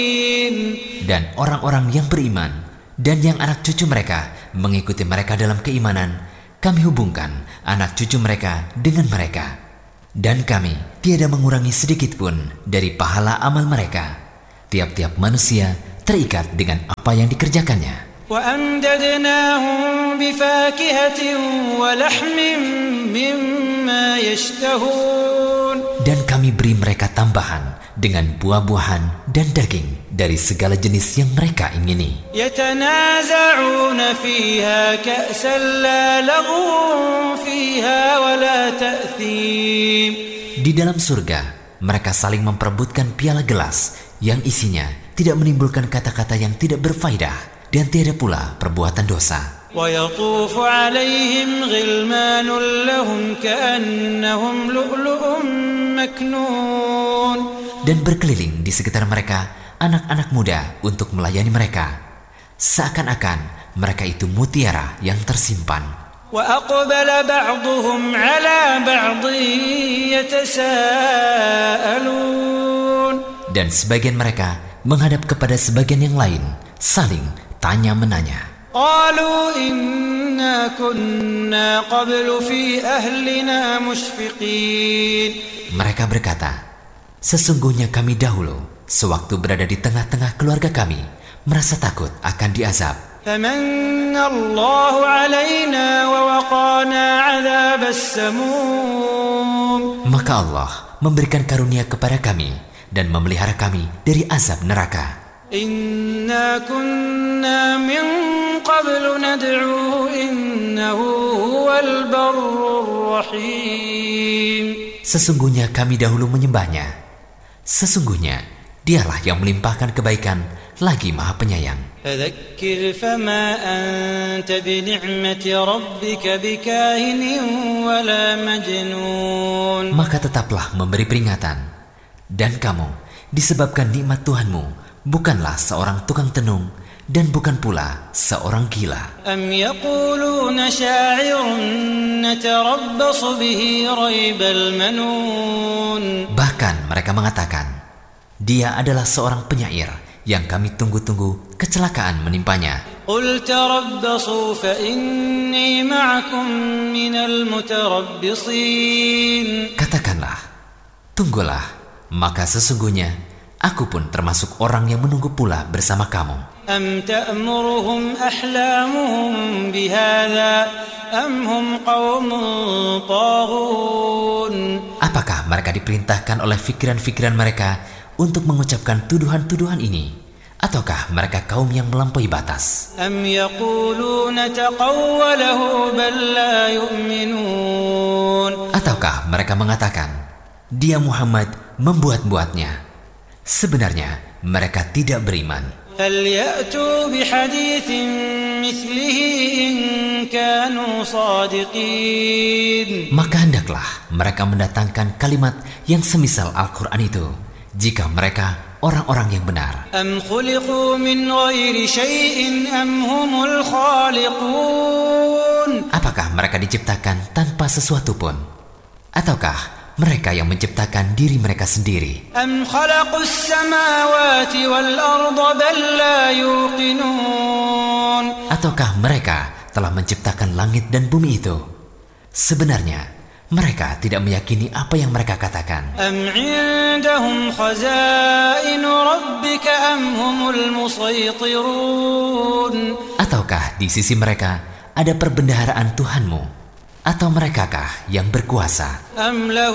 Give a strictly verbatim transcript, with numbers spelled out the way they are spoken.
Dan orang-orang yang beriman dan yang anak cucu mereka mengikuti mereka dalam keimanan, kami hubungkan anak cucu mereka dengan mereka. Dan kami tiada mengurangi sedikit pun dari pahala amal mereka. Tiap-tiap manusia terikat dengan apa yang dikerjakannya. وَأَمْدَدْنَاهُمْ بِفَاكِهَةٍ وَلَحْمٍ مِّمَّا يَشْتَهُونَ. Dan kami beri mereka tambahan dengan buah-buahan dan daging dari segala jenis yang mereka ingini. يَتَنَازَعُونَ فِيهَا كَأْسًا لَّا لَغْوٌ فِيهَا وَلَا تَأْثِيمٌ. Di dalam surga, mereka saling memperebutkan piala gelas yang isinya tidak menimbulkan kata-kata yang tidak berfaedah dan tiada pula perbuatan dosa. وَيَطُوفُ عَلَيْهِمْ غِلْمَانٌ لَّهُمْ كَأَنَّهُمْ لُؤْلُؤٌ مَّكْنُونٌ. Dan berkeliling di sekitar mereka anak-anak muda untuk melayani mereka, seakan-akan mereka itu mutiara yang tersimpan. وَأَقْبَلَ بَعْضُهُمْ عَلَى بَعْضٍ يَتَسَاءَلُونَ. Dan sebagian mereka menghadap kepada sebagian yang lain, saling tanya-menanya. قالوا إنا كنا قبل في أهلنا مشفقين. Mereka berkata, sesungguhnya kami dahulu, sewaktu berada di tengah-tengah keluarga kami, merasa takut akan diazab. فمن الله علينا ووقانا عذاب السموم. Maka Allah memberikan karunia kepada kami dan memelihara kami dari azab neraka. إنا كنا من قبل ندعوه إنه هو البر الرحيم. Sesungguhnya kami dahulu menyembahnya. Sesungguhnya dialah yang melimpahkan kebaikan lagi maha penyayang. فذكر فما أنت بنعمة ربك بكاهن ولا مجنون. Maka tetaplah memberi peringatan. Dan kamu disebabkan nikmat Tuhanmu bukanlah seorang tukang tenung dan bukan pula seorang gila. أم يقولون شاعر نتربص به ريب المنون. Bahkan mereka mengatakan, dia adalah seorang penyair yang kami tunggu-tunggu kecelakaan menimpanya. قل تربصوا فإني معكم من المتربصين. Katakanlah, tunggulah, maka sesungguhnya aku pun termasuk orang yang menunggu pula bersama kamu. أم تأمرهم أحلامهم بهذا أم هم قوم طاغون. Apakah mereka diperintahkan oleh pikiran-pikiran mereka untuk mengucapkan tuduhan-tuduhan ini? Ataukah mereka kaum yang melampaui batas? أم يقولون تقوله بل لا يؤمنون. Ataukah mereka mengatakan, dia Muhammad membuat-buatnya? Sebenarnya mereka tidak beriman. فليأتوا بحديث مثله إن كانوا صادقين. Maka hendaklah mereka mendatangkan kalimat yang semisal Al-Quran itu, jika mereka orang-orang yang benar. أم خلقوا من غير شيء أم هم الخالقون. Apakah mereka diciptakan tanpa sesuatu pun? Ataukah mereka yang menciptakan diri mereka sendiri? أم خلقوا السماوات والأرض بل لا يوقنون. Ataukah mereka telah menciptakan langit dan bumi itu? Sebenarnya mereka tidak meyakini apa yang mereka katakan. أم عندهم خزائن ربك أم هم المسيطرون. Ataukah di sisi mereka ada perbendaharaan Tuhanmu? Atau merekakah yang berkuasa? أم له